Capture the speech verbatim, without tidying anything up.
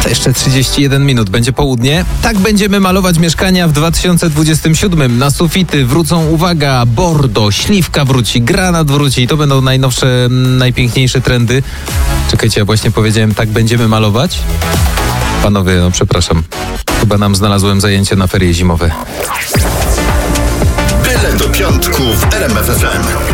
Jeszcze trzydzieści jeden minut, będzie południe. Tak będziemy malować mieszkania w dwa tysiące dwudziestym siódmym. Na sufity wrócą, uwaga, bordo, śliwka wróci, granat wróci. To będą najnowsze, najpiękniejsze trendy. Czekajcie, ja właśnie powiedziałem, tak będziemy malować? Panowie, no przepraszam. Chyba nam znalazłem zajęcie na ferie zimowe. Byle do piątku w R M F F M.